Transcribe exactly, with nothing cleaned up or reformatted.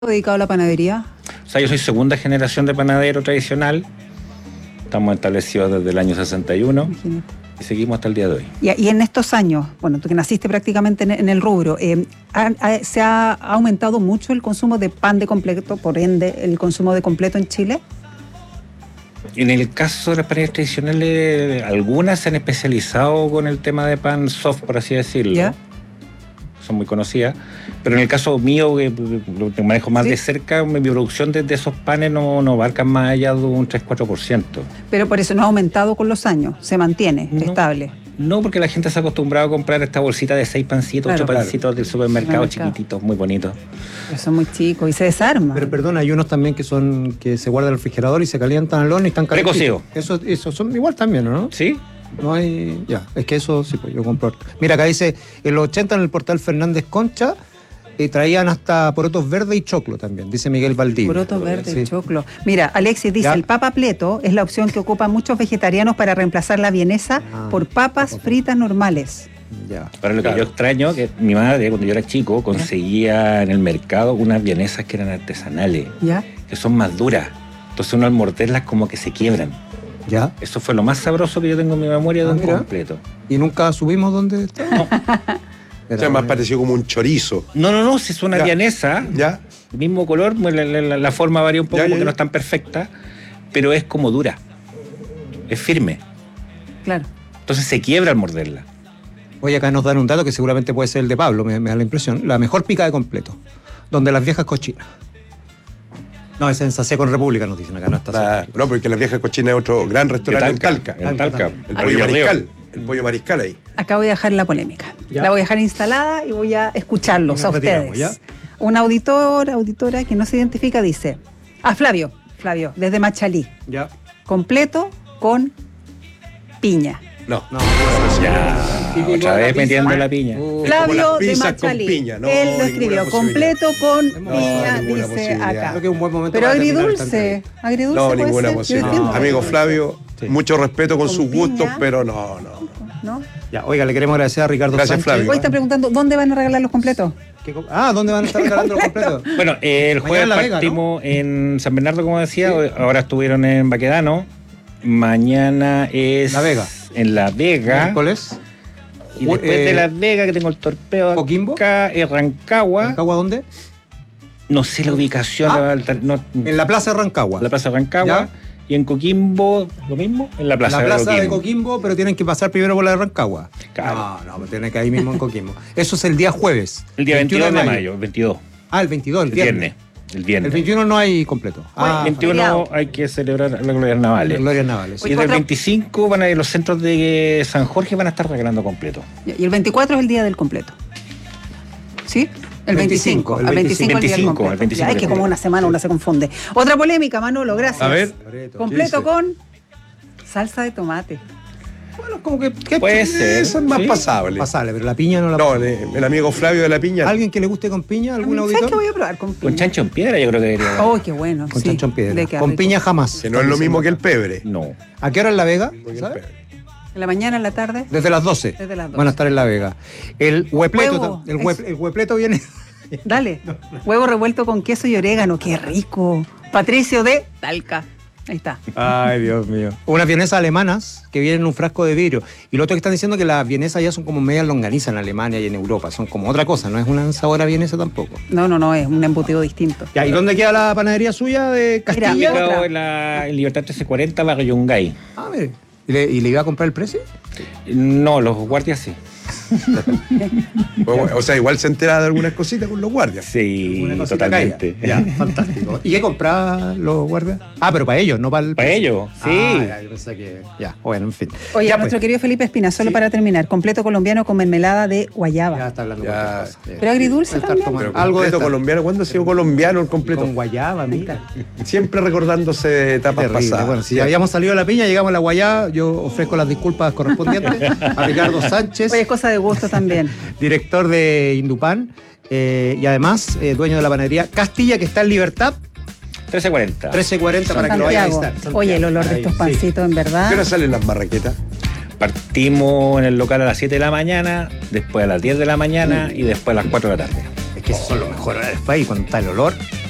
dedicado a la panadería? O sea, yo soy segunda generación de panadero tradicional. Estamos establecidos desde el año sesenta y uno. Imagínate. Y seguimos hasta el día de hoy. Y, y en estos años, bueno, tú que naciste prácticamente en, en el rubro, eh, ha, ha, ¿se ha aumentado mucho el consumo de pan de completo, por ende, el consumo de completo en Chile? En el caso de las panaderías tradicionales, algunas se han especializado con el tema de pan soft, por así decirlo. ¿Ya? Son muy conocidas, pero en el caso mío, que lo manejo más ¿Sí? de cerca, mi producción de, de esos panes no, no abarcan más allá de un tres cuatro por ciento. Pero por eso no ha aumentado con los años, se mantiene no, estable. No, porque la gente se ha acostumbrado a comprar esta bolsita de seis pancitos, claro, ocho pancitos claro. del supermercado, chiquititos, muy bonitos. Pero son muy chicos y se desarman. Pero perdón, hay unos también que son que se guardan en el refrigerador y se calientan al horno y están calientes. Precocidos. Eso, eso son igual también, ¿no? Sí. No hay, ya, es que eso sí, pues yo compro. Mira, acá dice, en los ochenta en el portal Fernández Concha eh, traían hasta porotos verdes y choclo también, dice Miguel Valdivia. Porotos verdes y choclo. Mira, Alexis dice, ¿ya? El papa pleto es la opción que ocupan muchos vegetarianos para reemplazar la vienesa ah, por papas fritas normales. Ya. Para lo que claro. yo extraño, que mi madre, cuando yo era chico, conseguía ¿Ya? en el mercado unas vienesas que eran artesanales, ¿Ya? que son más duras. Entonces uno al morderlas como que se quiebran. ¿Ya? Eso fue lo más sabroso que yo tengo en mi memoria ah, de un mira. completo. ¿Y nunca subimos dónde está? No. O sea, más parecido como un chorizo. No, no, no, si es una ya. vienesa, ¿Ya? mismo color, la, la, la forma varía un poco ya, porque ya, ya. no es tan perfecta, pero es como dura, es firme. Claro. Entonces se quiebra al morderla. Oye, acá nos dan un dato que seguramente puede ser el de Pablo, me, me da la impresión. La mejor pica de completo, donde las viejas cochinas. No, es en Sacé con República, nos dicen acá, no está ah, No, porque la vieja cochina es otro gran restaurante en Talca. En Talca. En Talca. El pollo mariscal. El pollo mariscal ahí. Acá voy a dejar la polémica. ¿Ya? La voy a dejar instalada y voy a escucharlos a ustedes. ¿Ya? Un auditor, auditora que no se identifica dice, ah, Flavio, Flavio, desde Machalí. Ya. Completo con piña. No, no, no ya. Otra vez metiendo la piña. Uh, Flavio de Machalí. Piña, no, él lo escribió, completo con no, piña, dice acá. Creo que es un buen momento. Pero agridulce, agridulce. No, ninguna posibilidad. No, Amigo Flavio, sí. mucho respeto con, con sus piña, gustos, pero no, no, no. ¿No? Ya, oiga, le queremos agradecer a Ricardo Gracias, Sánchez. Flavio. Hoy están preguntando, ¿dónde van a regalar los completos? Ah, ¿dónde van a estar regalando los completos? Bueno, eh, el jueves en Vega, partimos ¿no? en San Bernardo, como decía, sí. ahora estuvieron en Baquedano. Mañana es... La Vega. En La Vega. Miércoles. Y después eh, de La Vega, que tengo el torpeo ¿Coquimbo? Acá, es Rancagua. ¿Rancagua dónde? No sé la ubicación. Ah, la, no, en la Plaza de Rancagua. La Plaza de Rancagua. ¿Ya? Y en Coquimbo, ¿lo mismo? En la Plaza, la plaza de, Coquimbo. de Coquimbo, pero tienen que pasar primero por la de Rancagua. Claro. No, no, pero tienen que ir ahí mismo en Coquimbo. Eso es el día jueves. El día veintidós de mayo. de mayo, veintidós. Ah, el veintidós, el, el viernes. viernes. El viernes. El veintiuno no hay completo. Ah, el veintiuno hay que celebrar las glorias navales. Las glorias navales. Y el veinticinco van a ir los centros de San Jorge, van a estar regalando completo. Y el veinticuatro es el día del completo. ¿Sí? El veinticinco. El veinticinco, el veinticinco, el veinticinco. Ya, es que como una semana una se confunde. Otra polémica, Manolo, gracias. A ver. Completo con salsa de tomate. Bueno, como que... ¿qué puede ser? Eso es más ¿sí? pasable. Pasable, pero la piña no la... No, el, el amigo Flavio de la piña. ¿Alguien que le guste con piña? ¿Algún auditor? ¿Sabes qué voy a probar con piña? Con chancho en piedra yo creo que debería. Oh, qué bueno. Con sí. chancho en piedra. Con rico. piña jamás. Que no es lo mismo que el pebre. No. ¿A qué hora en La Vega? ¿Sabes? ¿En la mañana, en la tarde? Desde las doce. Desde las doce. Van a estar en La Vega. El huepleto, el, hue, el huepleto viene... Dale. Huevo revuelto con queso y orégano. ¡Qué rico! Patricio de Talca. Ahí está. Ay, Dios mío. Unas vienesas alemanas que vienen en un frasco de vidrio. Y lo otro que están diciendo que las vienesas ya son como medias longanizas en Alemania y en Europa. Son como otra cosa, no es una sabor a vienesa tampoco. No, no, no, es un embutido distinto. Ya, ¿y dónde queda la panadería suya de Castilla? Mira, ubicado en la en Libertad trece cuarenta, barrio Yungay. Ah, mire. ¿Y le, ¿Y le iba a comprar el precio? No, los guardias sí. O sea, igual se entera de algunas cositas con los guardias. Sí, totalmente. Ya, fantástico. ¿Y qué compraba los guardias? Ah, pero para ellos, no para el... Para ellos, sí. Ah, ya, yo pensé que... Ya, bueno, en fin. Oye, ya, nuestro pues. querido Felipe Espina, solo sí. para terminar, completo colombiano con mermelada de guayaba. Ya está hablando ya. de Pero agridulce también. Pero algo de colombiano. ¿Cuándo ha sido colombiano el completo? Con guayaba, mira. Siempre recordándose de etapas terrible. pasadas. Bueno, si ya habíamos salido de la piña, llegamos a la guayaba, yo ofrezco las disculpas correspondientes a Ricardo Sánchez. Oye, es cosa de gusto también. Director de Indupan eh, y además eh, dueño de la panadería Castilla, que está en Libertad trece cuarenta. trece cuarenta para que lo vayan a visitar. Oye, el olor de estos pancitos, sí. En verdad. ¿Qué hora salen las marraquetas? Partimos en el local a las siete de la mañana, después a las diez de la mañana y después a las cuatro de la tarde. Es que esos son los mejores horarios del país, cuando está el olor.